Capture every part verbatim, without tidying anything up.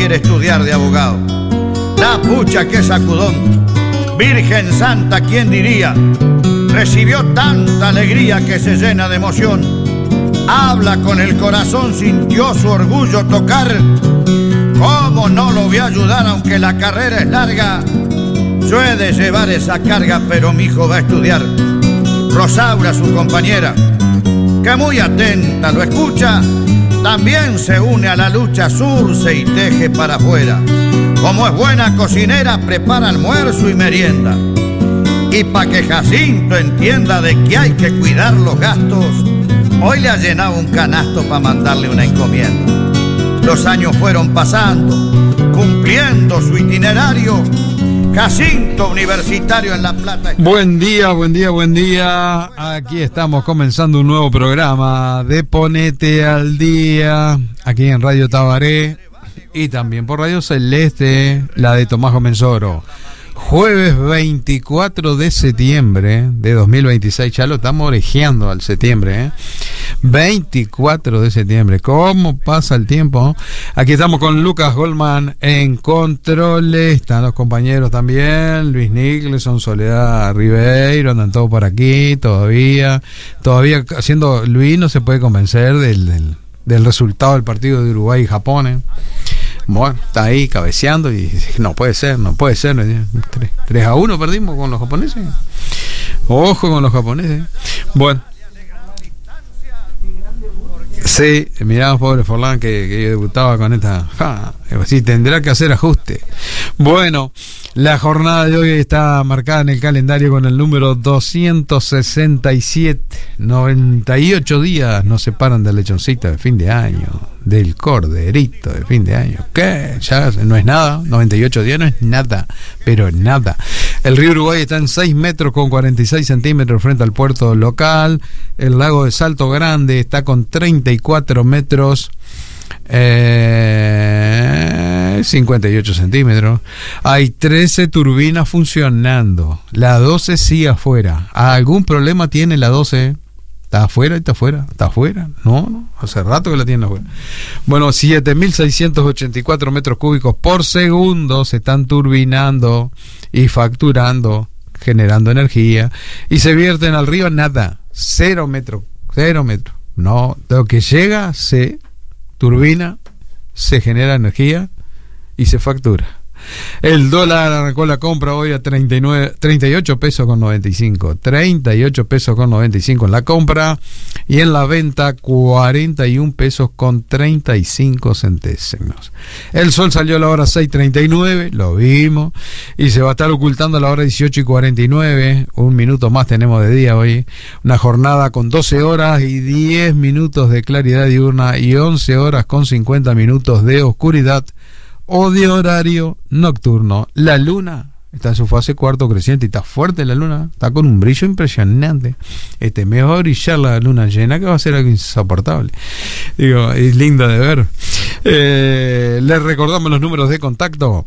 quiere estudiar de abogado. La pucha que sacudón, Virgen Santa, ¿quién diría? Recibió tanta alegría que se llena de emoción. Habla con el corazón, sintió su orgullo tocar. ¿Cómo no lo voy a ayudar aunque la carrera es larga? Yo he de llevar esa carga, pero mi hijo va a estudiar. Rosaura, su compañera, que muy atenta lo escucha, también se une a la lucha, surce y teje para afuera. Como es buena cocinera, prepara almuerzo y merienda. Y pa' que Jacinto entienda de que hay que cuidar los gastos, hoy le ha llenado un canasto para mandarle una encomienda. Los años fueron pasando, cumpliendo su itinerario. Jacinto, universitario en La Plata. Buen día, buen día, buen día. Aquí estamos comenzando un nuevo programa de Ponete al Día, aquí en Radio Tabaré y también por Radio Celeste, la de Tomás Comensoro. Jueves veinticuatro de septiembre de dos mil veintiséis, ya lo estamos orejeando al septiembre, ¿eh? veinticuatro de septiembre, ¿cómo pasa el tiempo? Aquí estamos con Lucas Goldman en controles, están los compañeros también, Luis Nicholson, Soledad Ribeiro, andan todos por aquí, todavía, todavía haciendo, Luis no se puede convencer del, del, del resultado del partido de Uruguay y Japón, ¿eh? Bueno, está ahí cabeceando y no puede ser, no puede ser. tres a uno perdimos con los japoneses. Ojo con los japoneses. Bueno. Sí, miramos pobre Forlán que, que debutaba con esta. Ja, sí, tendrá que hacer ajuste. Bueno, la jornada de hoy está marcada en el calendario con el número doscientos sesenta y siete. noventa y ocho días nos separan del lechoncito de fin de año, del corderito de fin de año. ¿Qué? Ya no es nada. noventa y ocho días no es nada, pero nada. El río Uruguay está en seis metros con cuarenta y seis centímetros frente al puerto local. El lago de Salto Grande está con treinta y cuatro metros. Eh, cincuenta y ocho centímetros. Hay trece turbinas funcionando. La doce sigue afuera. ¿Algún problema tiene la doce? ¿Está afuera? ¿Está afuera? ¿Está afuera? No, no, hace rato que la tiene afuera. Bueno, siete mil seiscientos ochenta y cuatro metros cúbicos por segundo se están turbinando y facturando, generando energía, y se vierten al río nada, cero metros, cero metros. No, lo que llega se turbina, se genera energía y se factura. El dólar arrancó la compra hoy a treinta y nueve, treinta y ocho pesos con noventa y cinco. treinta y ocho pesos con noventa y cinco en la compra, y en la venta cuarenta y un pesos con treinta y cinco centésimos. El sol salió a la hora seis treinta y nueve, lo vimos, y se va a estar ocultando a la hora dieciocho y cuarenta y nueve. Un minuto más tenemos de día hoy. Una jornada con doce horas y diez minutos de claridad diurna y once horas con cincuenta minutos de oscuridad o de horario nocturno. La luna está en su fase cuarto creciente y está fuerte la luna, está con un brillo impresionante. Este me va a brillar la luna llena, que va a ser algo insoportable. Digo, es lindo de ver. Eh, les recordamos los números de contacto.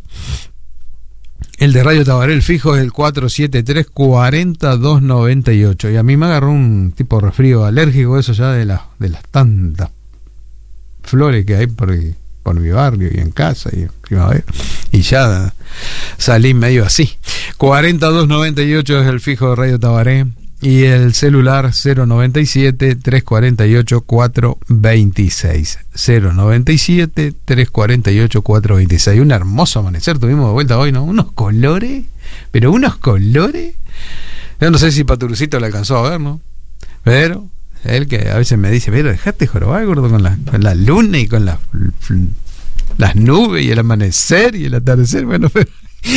El de Radio Tabaré, el fijo, es el cuatro siete tres, cuatro cero, dos nueve ocho. Y a mí me agarró un tipo de resfrío alérgico, eso ya de las de las tantas flores que hay por por mi barrio y en casa y en primavera, y ya salí medio así. cuatro cero, dos nueve ocho es el fijo de Radio Tabaré, y el celular cero noventa y siete, tres cuarenta y ocho, cuatro veintiséis. cero noventa y siete, tres cuarenta y ocho, cuatro veintiséis. Un hermoso amanecer tuvimos de vuelta hoy, ¿no? Unos colores, pero unos colores. Yo no sé si Paturucito le alcanzó a ver, ¿no? Pero él que a veces me dice, pero dejate jorobar, gordo, con la, con la luna y con la, las nubes y el amanecer y el atardecer. Bueno, pero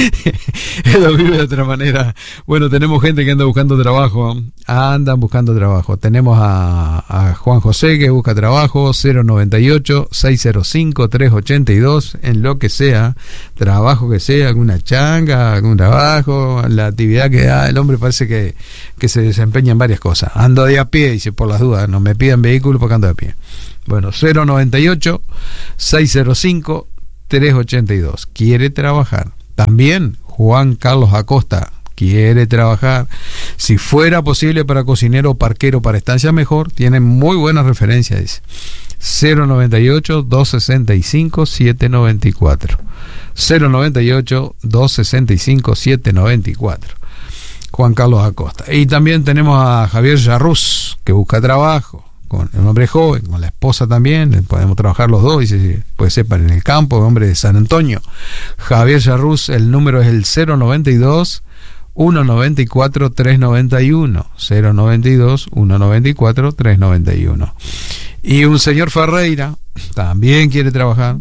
él lo vive de otra manera. Bueno, tenemos gente que anda buscando trabajo, andan buscando trabajo. Tenemos a, a Juan José que busca trabajo, cero noventa y ocho, seis cero cinco, tres ochenta y dos, en lo que sea, trabajo que sea, alguna changa, algún trabajo, la actividad que da. El hombre parece que, que se desempeña en varias cosas. Ando de a pie, dice, por las dudas, no me pidan vehículo porque ando de a pie. Bueno, cero noventa y ocho, seis cero cinco, tres ochenta y dos. Quiere trabajar. También Juan Carlos Acosta quiere trabajar. Si fuera posible para cocinero o parquero para estancia, mejor. Tiene muy buenas referencias, dice. cero noventa y ocho, doscientos sesenta y cinco, setecientos noventa y cuatro. cero noventa y ocho, doscientos sesenta y cinco, setecientos noventa y cuatro. Juan Carlos Acosta. Y también tenemos a Javier Yarrús, que busca trabajo, con un hombre joven, con la esposa también, podemos trabajar los dos, y si puede ser para en el campo, hombre de San Antonio. Javier Yarrús, el número es el cero noventa y dos, ciento noventa y cuatro, trescientos noventa y uno. cero noventa y dos, ciento noventa y cuatro, trescientos noventa y uno. Y un señor Ferreira también quiere trabajar,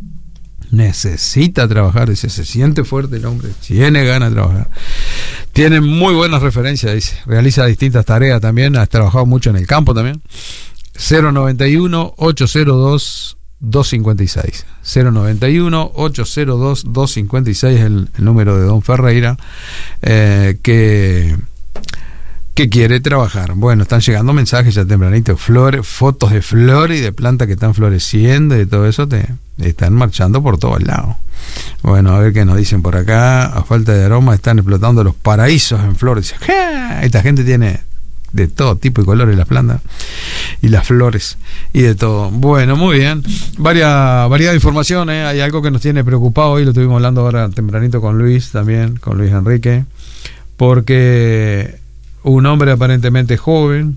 necesita trabajar, dice, se siente fuerte el hombre, tiene ganas de trabajar, tiene muy buenas referencias, dice, realiza distintas tareas también, ha trabajado mucho en el campo también. Cero noventa y uno, ochocientos dos, doscientos cincuenta y seis. Cero noventa y uno, ochocientos dos, doscientos cincuenta y seis es el, el número de don Ferreira, eh, que que quiere trabajar. Bueno, están llegando mensajes ya tempranito, flores, fotos de flores y de plantas que están floreciendo y todo eso, te están marchando por todos lados. Bueno, a ver qué nos dicen por acá. A falta de aroma están explotando los paraísos en flores. Esta gente tiene de todo tipo y colores las plantas y las flores y de todo. Bueno, muy bien, varias variedad de información, ¿eh? Hay algo que nos tiene preocupado hoy, lo estuvimos hablando ahora tempranito con Luis también, con Luis Enrique, porque un hombre aparentemente joven,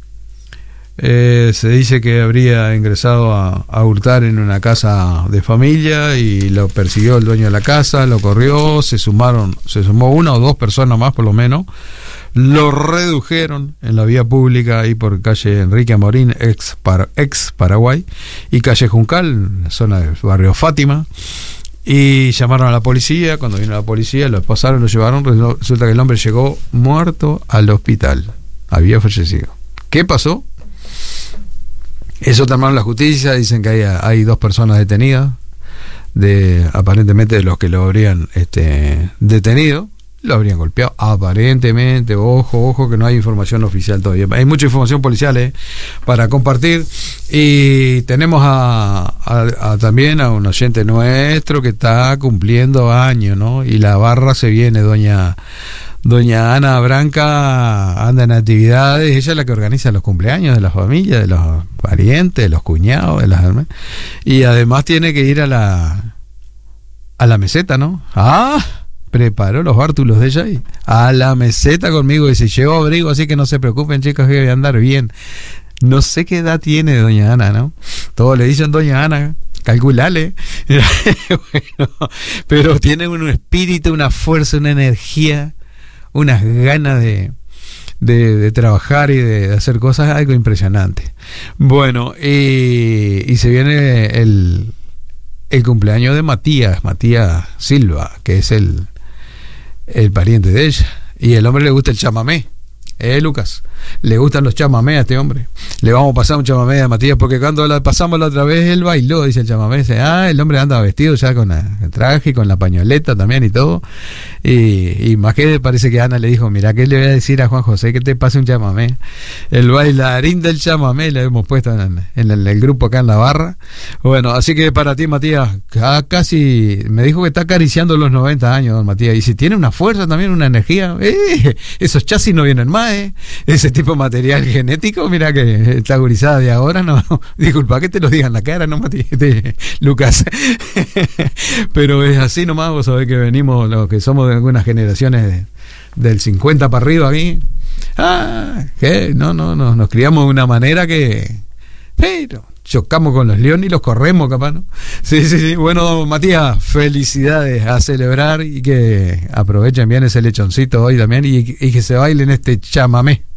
eh, se dice que habría ingresado a, a hurtar en una casa de familia y lo persiguió el dueño de la casa, lo corrió, se sumaron, se sumó una o dos personas más por lo menos, lo redujeron en la vía pública ahí por calle Enrique Amorín, ex, para, ex Paraguay, y calle Juncal, zona del barrio Fátima. Y llamaron a la policía. Cuando vino la policía, lo pasaron, lo llevaron. Resulta que el hombre llegó muerto al hospital, había fallecido. ¿Qué pasó? Eso tomaron la justicia. Dicen que hay, hay dos personas detenidas, de aparentemente de los que lo habrían este, detenido. Lo habrían golpeado, aparentemente. Ojo, ojo, que no hay información oficial todavía. Hay mucha información policial, ¿eh?, para compartir. Y tenemos a, a, a también a un oyente nuestro que está cumpliendo años, ¿no? Y la barra se viene, doña doña Ana Branca anda en actividades. Ella es la que organiza los cumpleaños de la familia, de los parientes, de los cuñados, de las hermanas. Y además tiene que ir a la a la meseta, ¿no? ¡Ah! Preparó los bártulos de ella y a la meseta conmigo, y dice, llevo abrigo, así que no se preocupen, chicos, que voy a andar bien. No sé qué edad tiene doña Ana, ¿no? Todos le dicen doña Ana, calculale. Bueno, pero tiene un espíritu, una fuerza, una energía, unas ganas de, de, de trabajar y de, de hacer cosas, algo impresionante. Bueno, y, y se viene el, el cumpleaños de Matías, Matías Silva, que es el el pariente de ella, y el hombre le gusta el chamamé, eh Lucas, le gustan los chamamé a este hombre. Le vamos a pasar un chamamé a Matías, porque cuando la pasamos la otra vez él bailó, dice el chamamé, dice, ah, el hombre anda vestido ya con la, el traje y con la pañoleta también y todo, y, y más que parece que Ana le dijo, mira, ¿qué le voy a decir a Juan José? Que te pase un chamamé, el bailarín del chamamé le hemos puesto en, en el, el grupo acá en la barra. Bueno, así que para ti, Matías, casi me dijo que está acariciando los noventa años, don Matías, y si tiene una fuerza también, una energía, eh, esos chasis no vienen más, eh, ese tipo de material genético, mira que está gurizada de ahora, no, no, disculpa que te lo diga en la cara, no, Matías, te, Lucas, pero es así nomás. Vos sabés que venimos, los que somos de algunas generaciones de, del cincuenta para arriba aquí, ah, que no, no, no, nos criamos de una manera que, pero chocamos con los leones y los corremos, capaz, ¿no? Sí, sí, sí. Bueno, Matías, felicidades, a celebrar, y que aprovechen bien ese lechoncito hoy también, y, y que se bailen este chamamé.